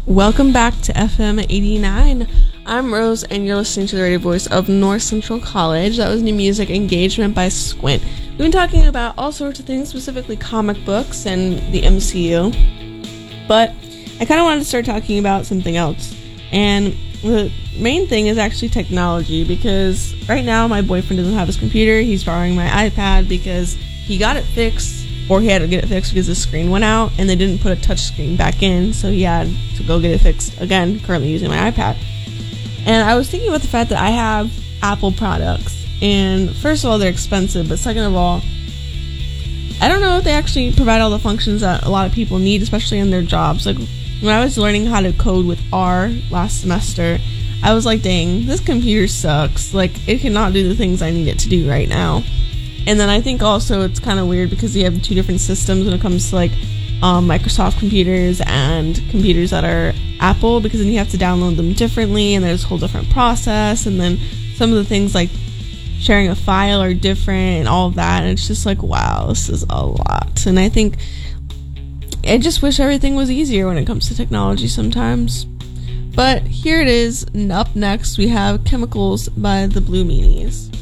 Welcome back to FM 89. I'm Rose, and you're listening to the radio voice of North Central College. That was new music, Engagement by Squint. We've been talking about all sorts of things, specifically comic books and the MCU. But I kind of wanted to start talking about something else. And the main thing is actually technology, because right now my boyfriend doesn't have his computer. He's borrowing my iPad because he got it fixed, or he had to get it fixed because the screen went out and they didn't put a touch screen back in, so he had to go get it fixed again, currently using my iPad. And I was thinking about the fact that I have Apple products, and first of all, they're expensive, but second of all, I don't know if they actually provide all the functions that a lot of people need, especially in their jobs. Like, when I was learning how to code with R last semester, I was like, dang, this computer sucks. Like, it cannot do the things I need it to do right now. And then I think also it's kind of weird because you have two different systems when it comes to like Microsoft computers and computers that are Apple, because then you have to download them differently and there's a whole different process, and then some of the things like sharing a file are different and all of that, and it's just like, wow, this is a lot. And I think I just wish everything was easier when it comes to technology sometimes. But here it is. Up next we have Chemicals by the Blue Meanies.